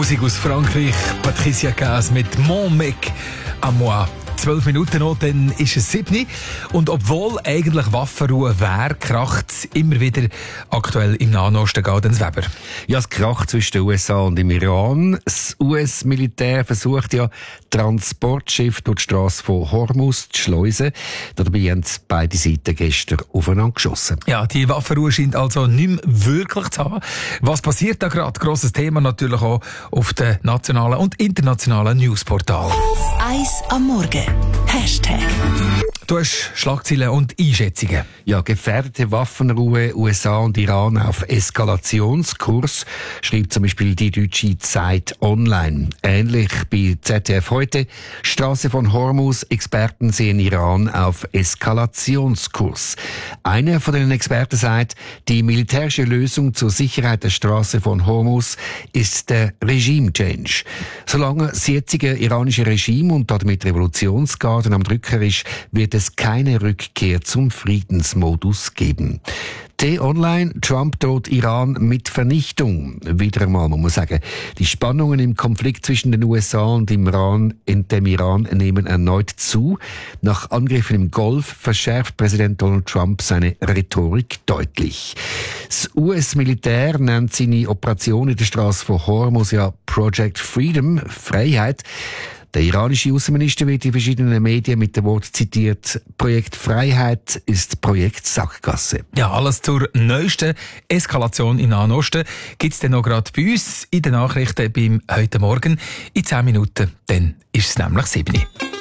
Musik aus Frankreich, Patricia Cass mit «Mon mec à moi». 12 Minuten noch, dann ist es 7. Und obwohl eigentlich Waffenruhe wäre, kracht es immer wieder aktuell im Nahen Osten. Gaudenz Weber. Ja, es kracht zwischen den USA und dem Iran. Das US-Militär versucht ja, Transportschiffe durch die Strasse von Hormuz zu schleusen. Dabei haben beide Seiten gestern aufeinander geschossen. Ja, die Waffenruhe scheint also nicht mehr wirklich zu haben. Was passiert da gerade? Grosses Thema natürlich auch auf den nationalen und internationalen Newsportalen. Eis am Morgen. Hashtag. Du hast Schlagzeilen und Einschätzungen. Ja, gefährdete Waffenruhe, USA und Iran auf Eskalationskurs, schreibt zum Beispiel die deutsche Zeit Online. Ähnlich bei ZDF heute. Straße von Hormuz, Experten sehen Iran auf Eskalationskurs. Einer von den Experten sagt, die militärische Lösung zur Sicherheit der Straße von Hormuz ist der Regime-Change. Solange das jetzige iranische Regime und damit Revolutionsgarden am Drücker ist, wird es keine Rückkehr zum Friedensmodus geben. T-Online, Trump droht Iran mit Vernichtung. Wieder einmal, man muss sagen, die Spannungen im Konflikt zwischen den USA und dem Iran nehmen erneut zu. Nach Angriffen im Golf verschärft Präsident Donald Trump seine Rhetorik deutlich. Das US-Militär nennt seine Operation in der Straße von Hormuz ja Project Freedom, Freiheit. Der iranische Außenminister wird in verschiedenen Medien mit dem Wort zitiert: Projekt Freiheit ist Projekt Sackgasse. Ja, alles zur neuesten Eskalation im Nahen Osten gibt's dann noch gerade bei uns in den Nachrichten beim «Heute Morgen». In 10 Minuten, dann ist es nämlich 7.